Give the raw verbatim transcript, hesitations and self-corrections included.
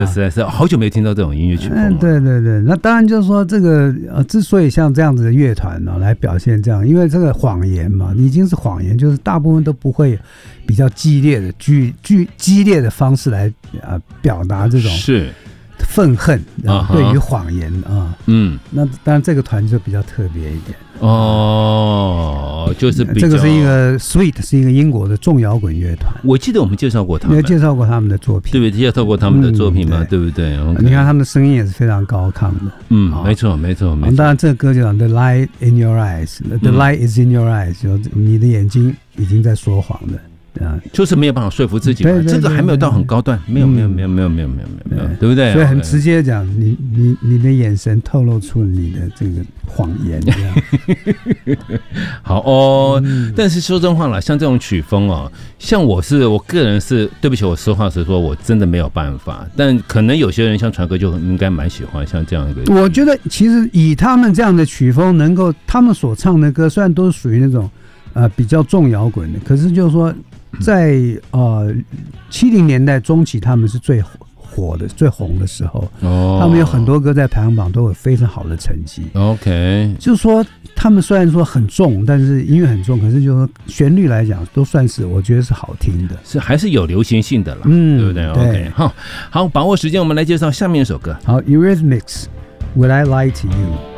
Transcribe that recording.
实在是好久没听到这种音乐曲风了。 嗯，对对对，那当然就是说这个呃，之所以像这样子的乐团呢、哦、来表现这样，因为这个谎言嘛，已经是谎言，就是大部分都不会比较激烈的、剧剧激烈的方式来啊、呃、表达这种是愤恨啊、 uh-huh. 对于谎言啊，嗯，那当然这个团就比较特别一点。 哦，就是比较这个是一个 Sweet， 是一个英国的重摇滚乐团。 我记得我们介绍过他们， 也介绍过他们的作品， 对不对？介绍过他们的作品嘛，嗯、对, 对不对？ Okay. 你看他们的声音也是非常高亢的。 嗯，哦、没错，没错，没错。 当然，这个歌就讲 The light in your eyes，The light is in your eyes，、嗯、你的眼睛已经在说谎的。 啊，就是没有办法说服自己嘛，这个还没有到很高段，没有没有没有没有没有没有没有，对不对？ 所以很直接讲，你你你的眼神透露出你的这个谎言，这样。 好哦、嗯，但是说真话啦，像这种曲风哦，像我是我个人是对不起，我实话实说，我真的没有办法。但可能有些人像传哥就应该蛮喜欢像这样一个。 我觉得其实以他们这样的曲风，能够他们所唱的歌，虽然都是属于那种呃比较重摇滚的，可是就是说。在呃七零年代中期，他们是最火的、最红的时候。哦，他们有很多歌在排行榜都有非常好的成绩。 OK， 就是说他们虽然说很重，但是音乐很重，可是就是说旋律来讲，都算是我觉得是好听的， 是还是有流行性的啦， 嗯， 对不对 ？OK， 好，好，把握时间，我们来介绍下面一首歌。 好 ，Eurythmics，Will I Lie to You。